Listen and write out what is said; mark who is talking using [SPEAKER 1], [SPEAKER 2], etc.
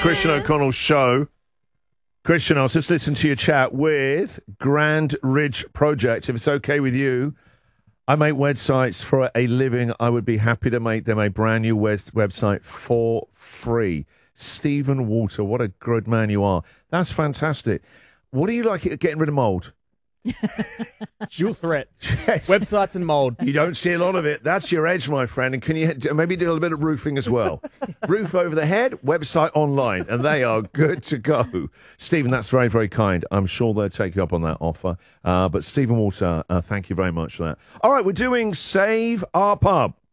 [SPEAKER 1] Christian O'Connell's show. Christian, I was just listening to your chat with Grand Ridge Project. If it's okay with you, I make websites for a living. I would be happy to make them a brand new website for free. Stephen Walter, what a good man you are. That's fantastic. What do you like at getting rid of mold?
[SPEAKER 2] Dual threat.
[SPEAKER 1] Yes.
[SPEAKER 2] Websites and mold.
[SPEAKER 1] You don't see a lot of it. That's your edge, my friend. And can you maybe do a little bit of roofing as well? Roof over the head, website online, and they are good to go. Stephen, that's very, very kind. I'm sure they'll take you up on that offer. But Stephen Walter, thank you very much for that. All right, we're doing Save Our Pub.